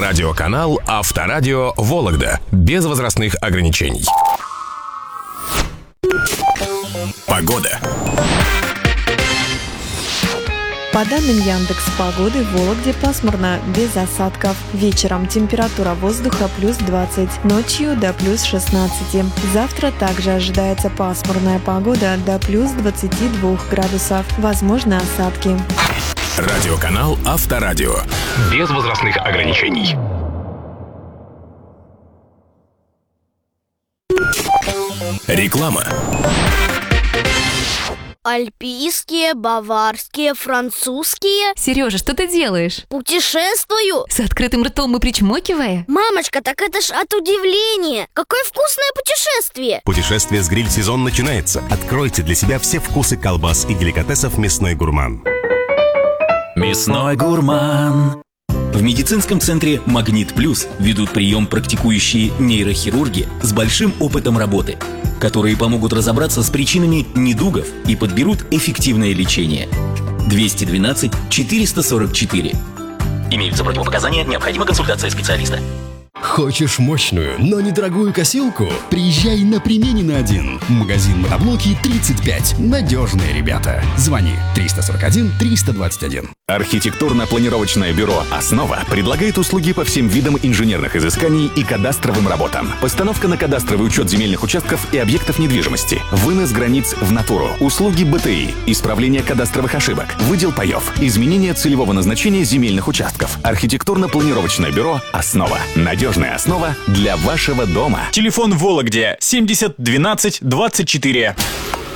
Радиоканал Авторадио Вологда. Без возрастных ограничений. Погода. По данным Яндекс.Погоды, в Вологде пасмурно, без осадков. Вечером температура воздуха плюс 20, ночью до плюс 16. Завтра также ожидается пасмурная погода до плюс 22 градусов. Возможны осадки. Радиоканал Авторадио. Без возрастных ограничений. Реклама. Альпийские, баварские, французские. Сережа, что ты делаешь? Путешествую. С открытым ртом и причмокивая? Мамочка, так это ж от удивления. Какое вкусное путешествие. Путешествие с гриль-сезон начинается. Откройте для себя все вкусы колбас и деликатесов «Мясной гурман». Мясной гурман. В медицинском центре «Магнит Плюс» ведут прием практикующие нейрохирурги с большим опытом работы, которые помогут разобраться с причинами недугов и подберут эффективное лечение. 212 444. Имеются противопоказания, необходима консультация специалиста. Хочешь мощную, но недорогую косилку? Приезжай на Применина 1. Магазин мотоблоки 35. Надежные ребята. Звони 341 321. Архитектурно-планировочное бюро «Основа» предлагает услуги по всем видам инженерных изысканий и кадастровым работам. Постановка на кадастровый учет земельных участков и объектов недвижимости. Вынос границ в натуру. Услуги БТИ. Исправление кадастровых ошибок. Выдел паев. Изменение целевого назначения земельных участков. Архитектурно-планировочное бюро «Основа». Надежная основа для вашего дома. Телефон в Вологде 70 12 24.